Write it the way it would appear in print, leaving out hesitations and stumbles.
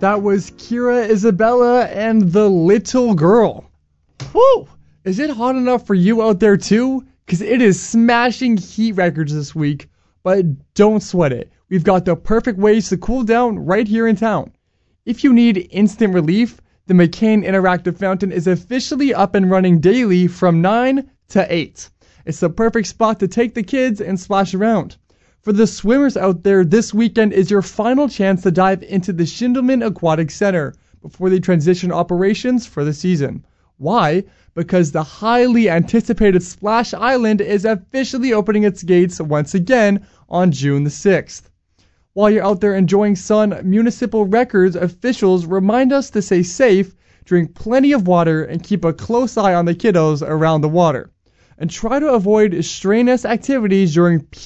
That was Kira Isabella and the Little Girl. Woo! Is it hot enough for you out there too? Because it is smashing heat records this week. But don't sweat it. We've got the perfect ways to cool down right here in town. If you need instant relief, the McCain Interactive Fountain is officially up and running daily from 9 to 8. It's the perfect spot to take the kids and splash around. For the swimmers out there, this weekend is your final chance to dive into the Schindelman Aquatic Center before they transition operations for the season. Why? Because the highly anticipated Splash Island is officially opening its gates once again on June the 6th. While you're out there enjoying sun, municipal records officials remind us to stay safe, drink plenty of water, and keep a close eye on the kiddos around the water. And try to avoid strenuous activities during